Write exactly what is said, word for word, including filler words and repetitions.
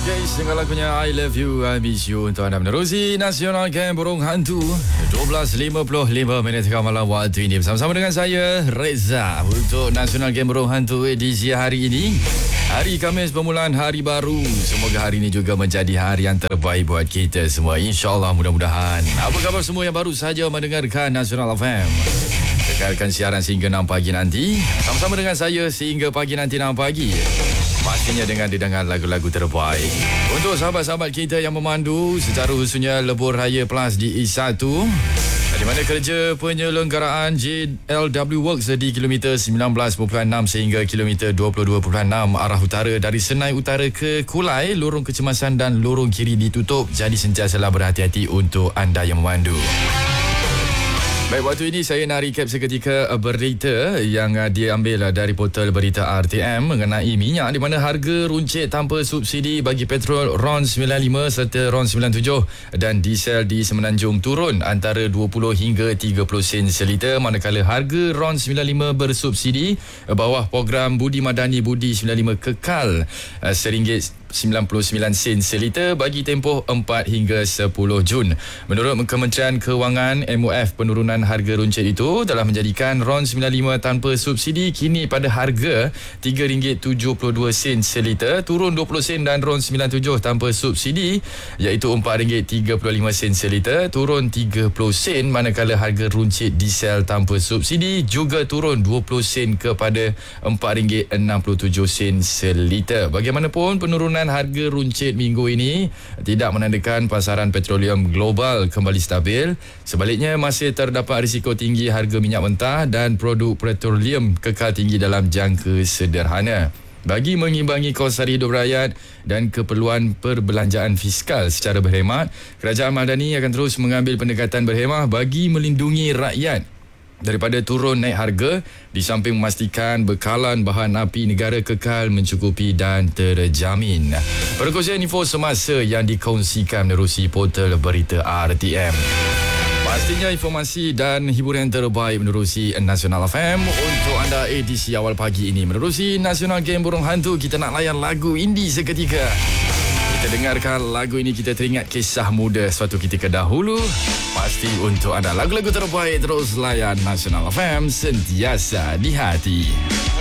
Guys, dengan lagunya I Love You, I Miss You untuk anda menerusi Nasional Game Burung Hantu dua belas lima puluh lima minit tengah malam waktu ini. Bersama-sama dengan saya, Reza, untuk Nasional Game Burung Hantu edisi hari ini, hari Khamis permulaan hari baru. Semoga hari ini juga menjadi hari yang terbaik buat kita semua, InsyaAllah, mudah-mudahan. Apa khabar semua yang baru saja mendengarkan Nasional F M? Dekalkan siaran sehingga enam pagi nanti. Sama-sama dengan saya sehingga pagi nanti enam pagi. Pastinya dengan didengar lagu-lagu terbaik. Untuk sahabat-sahabat kita yang memandu secara khususnya Lebuh Raya Plus di E satu, di mana kerja penyelenggaraan J L W Works di kilometer sembilan belas perpuluhan enam sehingga kilometer dua puluh dua perpuluhan enam arah utara dari Senai Utara ke Kulai, lorong kecemasan dan lorong kiri ditutup. Jadi sentiasalah berhati-hati untuk anda yang memandu. Baik, waktu ini saya nak recap seketika berita yang diambil dari portal berita R T M mengenai minyak, di mana harga runcit tanpa subsidi bagi petrol RON sembilan puluh lima serta RON sembilan puluh tujuh dan diesel di Semenanjung turun antara dua puluh hingga tiga puluh sen seliter, manakala harga RON sembilan puluh lima bersubsidi bawah program Budi Madani Budi sembilan puluh lima kekal seringgit sembilan puluh sembilan sen seliter bagi tempoh empat hingga sepuluh Jun. Menurut Kementerian Kewangan, M O F, penurunan harga runcit itu telah menjadikan RON sembilan puluh lima tanpa subsidi kini pada harga tiga ringgit tujuh puluh dua sen seliter, turun dua puluh sen, dan RON sembilan puluh tujuh tanpa subsidi iaitu empat ringgit tiga puluh lima sen seliter, turun tiga puluh sen, manakala harga runcit diesel tanpa subsidi juga turun dua puluh sen kepada empat ringgit enam puluh tujuh sen seliter. Bagaimanapun, penurunan harga runcit minggu ini tidak menandakan pasaran petroleum global kembali stabil. Sebaliknya, masih terdapat risiko tinggi harga minyak mentah dan produk petroleum kekal tinggi dalam jangka sederhana. Bagi mengimbangi kos sara hidup rakyat dan keperluan perbelanjaan fiskal secara berhemat, Kerajaan Madani akan terus mengambil pendekatan berhemah bagi melindungi rakyat daripada turun naik harga, di samping memastikan bekalan bahan api negara kekal mencukupi dan terjamin. Perkongsian info semasa yang dikongsikan menerusi portal berita R T M. Pastinya informasi dan hiburan terbaik menerusi Nasional F M untuk anda edisi awal pagi ini. Menerusi Nasional Game Burung Hantu, kita nak layan lagu indie seketika. Kita dengarkan lagu ini, kita teringat kisah muda suatu ketika dahulu. Pasti untuk anda lagu-lagu terbaik, terus layan Nasional F M, sentiasa di hati.